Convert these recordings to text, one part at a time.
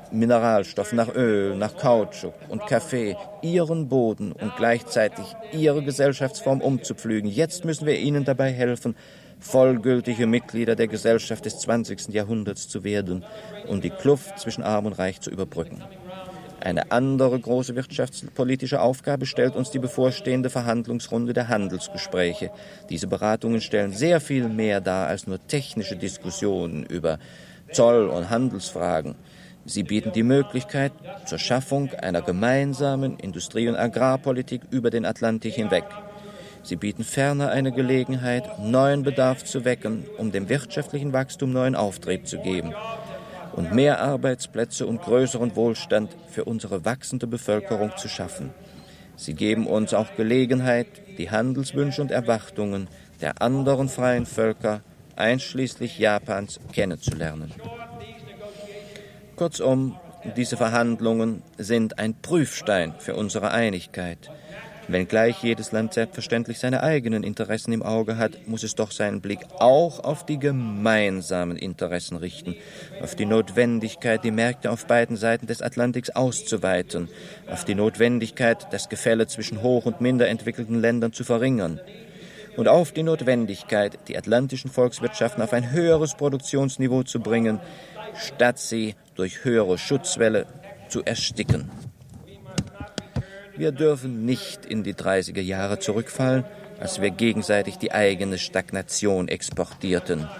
Mineralstoffen, nach Öl, nach Kautschuk und Kaffee, ihren Boden und gleichzeitig ihre Gesellschaftsform umzupflügen. Jetzt müssen wir ihnen dabei helfen, vollgültige Mitglieder der Gesellschaft des 20. Jahrhunderts zu werden und die Kluft zwischen Arm und Reich zu überbrücken. Eine andere große wirtschaftspolitische Aufgabe stellt uns die bevorstehende Verhandlungsrunde der Handelsgespräche. Diese Beratungen stellen sehr viel mehr dar als nur technische Diskussionen über Zoll- und Handelsfragen. Sie bieten die Möglichkeit zur Schaffung einer gemeinsamen Industrie- und Agrarpolitik über den Atlantik hinweg. Sie bieten ferner eine Gelegenheit, neuen Bedarf zu wecken, um dem wirtschaftlichen Wachstum neuen Auftrieb zu geben und mehr Arbeitsplätze und größeren Wohlstand für unsere wachsende Bevölkerung zu schaffen. Sie geben uns auch Gelegenheit, die Handelswünsche und Erwartungen der anderen freien Völker, einschließlich Japans, kennenzulernen. Kurzum, diese Verhandlungen sind ein Prüfstein für unsere Einigkeit. Wenngleich jedes Land selbstverständlich seine eigenen Interessen im Auge hat, muss es doch seinen Blick auch auf die gemeinsamen Interessen richten, auf die Notwendigkeit, die Märkte auf beiden Seiten des Atlantiks auszuweiten, auf die Notwendigkeit, das Gefälle zwischen hoch- und minder entwickelten Ländern zu verringern und auf die Notwendigkeit, die atlantischen Volkswirtschaften auf ein höheres Produktionsniveau zu bringen, statt sie durch höhere Schutzwälle zu ersticken. Wir dürfen nicht in die 30er Jahre zurückfallen, als wir gegenseitig die eigene Stagnation exportierten.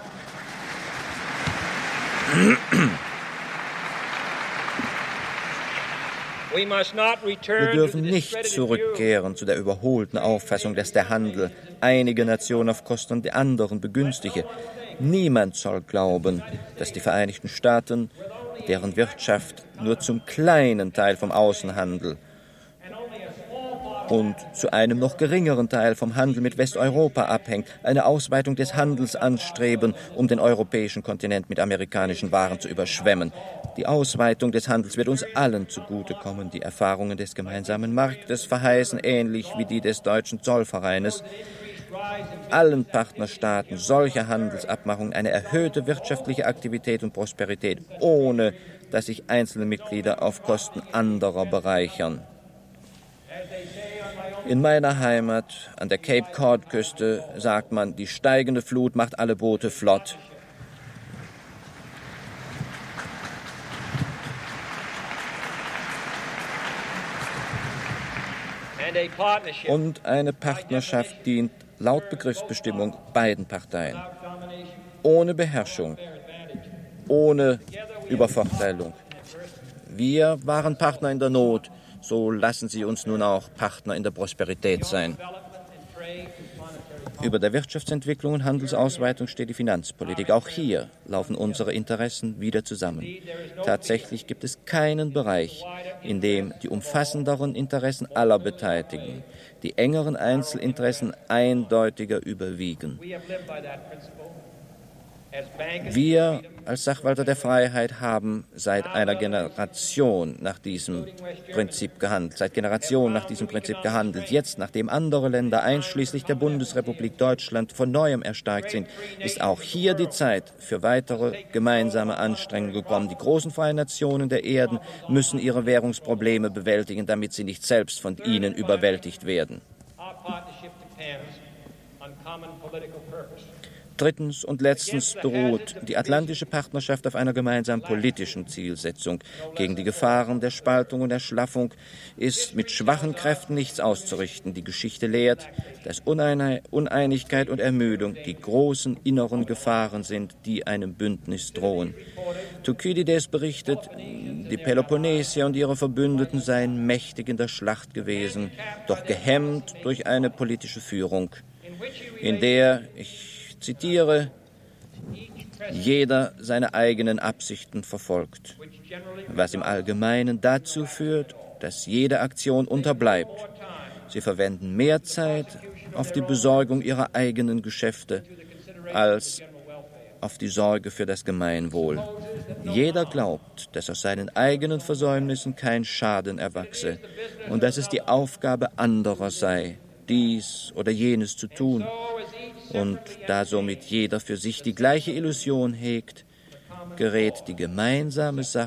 Wir dürfen nicht zurückkehren zu der überholten Auffassung, dass der Handel einige Nationen auf Kosten der anderen begünstige. Niemand soll glauben, dass die Vereinigten Staaten, deren Wirtschaft nur zum kleinen Teil vom Außenhandel und zu einem noch geringeren Teil vom Handel mit Westeuropa abhängt, eine Ausweitung des Handels anstreben, um den europäischen Kontinent mit amerikanischen Waren zu überschwemmen. Die Ausweitung des Handels wird uns allen zugutekommen. Die Erfahrungen des gemeinsamen Marktes verheißen, ähnlich wie die des deutschen Zollvereines, allen Partnerstaaten solcher Handelsabmachungen eine erhöhte wirtschaftliche Aktivität und Prosperität, ohne dass sich einzelne Mitglieder auf Kosten anderer bereichern. In meiner Heimat an der Cape Cod-Küste sagt man, die steigende Flut macht alle Boote flott. Und eine Partnerschaft dient laut Begriffsbestimmung beiden Parteien. Ohne Beherrschung, ohne Übervorteilung. Wir waren Partner in der Not, so lassen Sie uns nun auch Partner in der Prosperität sein. Über der Wirtschaftsentwicklung und Handelsausweitung steht die Finanzpolitik. Auch hier laufen unsere Interessen wieder zusammen. Tatsächlich gibt es keinen Bereich, in dem die umfassenderen Interessen aller Beteiligten, die engeren Einzelinteressen eindeutiger überwiegen. Wir als Sachwalter der Freiheit haben seit Generationen nach diesem Prinzip gehandelt. Jetzt, nachdem andere Länder, einschließlich der Bundesrepublik Deutschland, von neuem erstarkt sind, ist auch hier die Zeit für weitere gemeinsame Anstrengungen gekommen. Die großen freien Nationen der Erden müssen ihre Währungsprobleme bewältigen, damit sie nicht selbst von ihnen überwältigt werden. Drittens und letztens beruht die Atlantische Partnerschaft auf einer gemeinsamen politischen Zielsetzung. Gegen die Gefahren der Spaltung und Erschlaffung ist mit schwachen Kräften nichts auszurichten. Die Geschichte lehrt, dass Uneinigkeit und Ermüdung die großen inneren Gefahren sind, die einem Bündnis drohen. Thukydides berichtet, die Peloponnesier und ihre Verbündeten seien mächtig in der Schlacht gewesen, doch gehemmt durch eine politische Führung, in der, ich zitiere, jeder seine eigenen Absichten verfolgt, was im Allgemeinen dazu führt, dass jede Aktion unterbleibt. Sie verwenden mehr Zeit auf die Besorgung ihrer eigenen Geschäfte als auf die Sorge für das Gemeinwohl. Jeder glaubt, dass aus seinen eigenen Versäumnissen kein Schaden erwachse und dass es die Aufgabe anderer sei, dies oder jenes zu tun. Und da somit jeder für sich die gleiche Illusion hegt, gerät die gemeinsame Sache